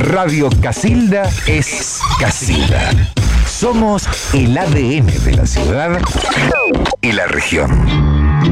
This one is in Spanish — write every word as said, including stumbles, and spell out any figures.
Radio Casilda es Casilda. Somos el A D N de la ciudad y la región.